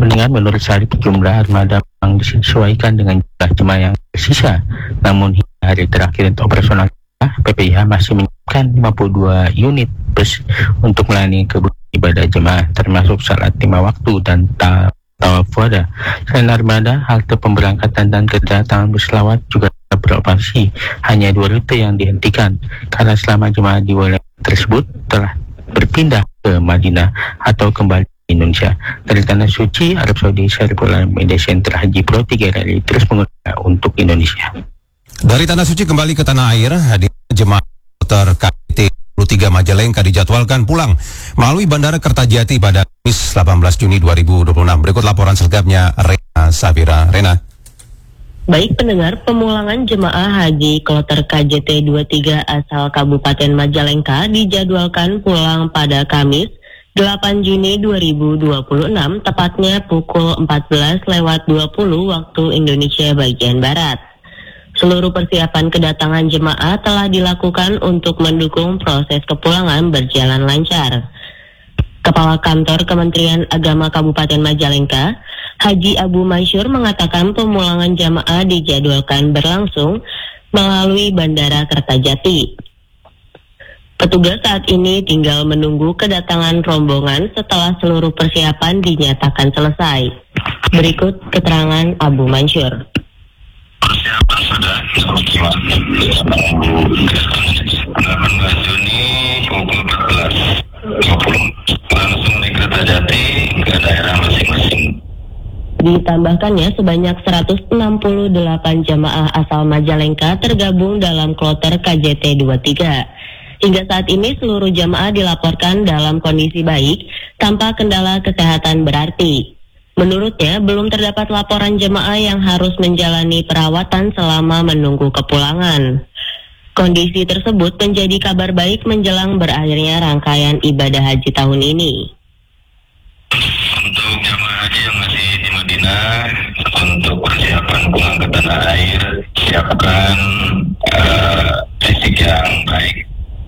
Mendengar menurut Syarif jumlah armada memang disesuaikan dengan jumlah jemaah yang tersisa. Namun hingga hari terakhir untuk operasional PPIH masih menyiapkan 52 unit bus untuk melayani kebutuhan ibadah jemaah termasuk salat 5 waktu dan tawaf wada. Selain armada, halte pemberangkatan dan kedatangan bus selawat juga beroperasi. Hanya 2 rute yang dihentikan karena selama jemaah di wilayah tersebut telah berpindah ke Madinah atau kembali Indonesia. Dari Tanah Suci, Arab Saudi, Syariful Media Center Haji Pro 3 RRI terus menggunakan untuk Indonesia. Dari Tanah Suci kembali ke tanah air, hadir jemaah kloter KT 23 Majalengka dijadwalkan pulang melalui Bandara Kertajati pada Kamis 18 Juni 2026. Berikut laporan selengkapnya Rena Safira. Rena. Baik pendengar, pemulangan jemaah haji kloter KJT 23 asal Kabupaten Majalengka dijadwalkan pulang pada Kamis 8 Juni 2026, tepatnya pukul 14.20 waktu Indonesia bagian Barat. Seluruh persiapan kedatangan jemaah telah dilakukan untuk mendukung proses kepulangan berjalan lancar. Kepala Kantor Kementerian Agama Kabupaten Majalengka, Haji Abu Mansur mengatakan pemulangan jemaah dijadwalkan berlangsung melalui Bandara Kertajati. Petugas saat ini tinggal menunggu kedatangan rombongan setelah seluruh persiapan dinyatakan selesai. Berikut keterangan Abu Mansur. Persiapan sudah optimal. 18 Juni pukul 14.20 langsung di Kertajati ke daerah masing-masing. Ditambahkannya sebanyak 168 jamaah asal Majalengka tergabung dalam kloter KJT 23. Hingga saat ini seluruh jamaah dilaporkan dalam kondisi baik tanpa kendala kesehatan berarti. Menurutnya belum terdapat laporan jemaah yang harus menjalani perawatan selama menunggu kepulangan. Kondisi tersebut menjadi kabar baik menjelang berakhirnya rangkaian ibadah haji tahun ini. Untuk jemaah haji yang masih di Madinah, untuk persiapan pulang ke tanah air, siapkan fisik yang baik.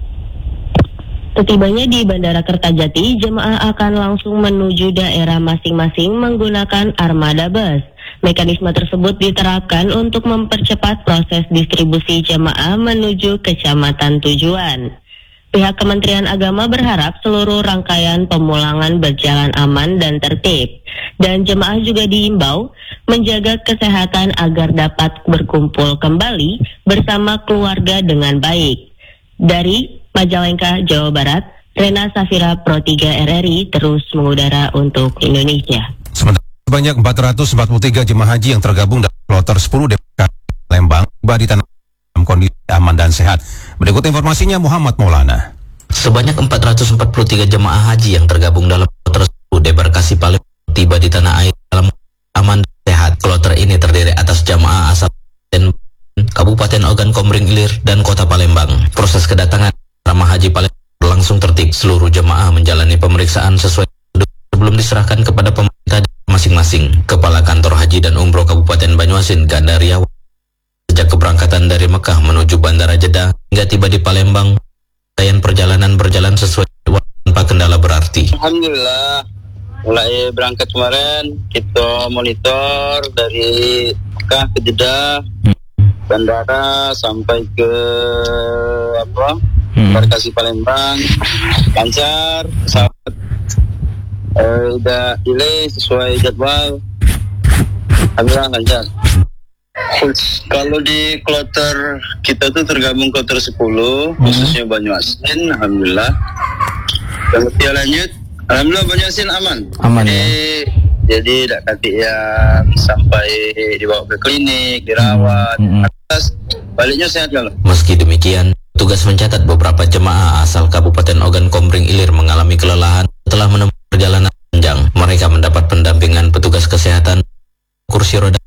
Setibanya di Bandara Kertajati, jemaah akan langsung menuju daerah masing-masing menggunakan armada bus. Mekanisme tersebut diterapkan untuk mempercepat proses distribusi jemaah menuju kecamatan tujuan. Pihak Kementerian Agama berharap seluruh rangkaian pemulangan berjalan aman dan tertib. Dan jemaah juga diimbau menjaga kesehatan agar dapat berkumpul kembali bersama keluarga dengan baik. Dari Majalengka, Jawa Barat, Rena Safira Pro 3 RRI terus mengudara untuk Indonesia. Sementara sebanyak 443 jemaah haji yang tergabung dalam kloter 10 DPK Lembang tiba di tanah dalam kondisi aman dan sehat. Berikut informasinya Muhammad Maulana. Sebanyak 443 jemaah haji yang tergabung dalam kloter 10 debarkasi Palembang tiba di tanah air dalam aman dan sehat. Kloter ini terdiri atas jemaah asal Kabupaten Ogan Komering Ilir dan Kota Palembang. Proses kedatangan Asrama Haji Palembang berlangsung tertib. Seluruh jemaah menjalani pemeriksaan sesuai sebelum diserahkan kepada pemerintah masing-masing. Kepala Kantor Haji dan Umroh Kabupaten Banyuasin, Gandaria, sejak keberangkatan dari Mekah menuju Bandara Jeddah hingga tiba di Palembang, perjalanan berjalan sesuai tanpa kendala berarti. Alhamdulillah, mulai berangkat kemarin kita monitor dari Mekah ke Jeddah, bandara sampai ke Embarkasi Palembang lancar, pesawat udah delay sesuai jadwal, alhamdulillah lancar. Kalau di kloter kita tuh tergabung kloter 10 khususnya Banyuasin, alhamdulillah. Dan lebih lanjut, alhamdulillah Banyuasin aman ya? Jadi tidak kati yang sampai dibawa ke klinik, dirawat, atas baliknya sehat kalau. Meski demikian, tugas mencatat beberapa jemaah asal Kabupaten Ogan Komering Ilir mengalami kelelahan setelah menempuh perjalanan panjang. Mereka mendapat pendampingan petugas kesehatan kursi roda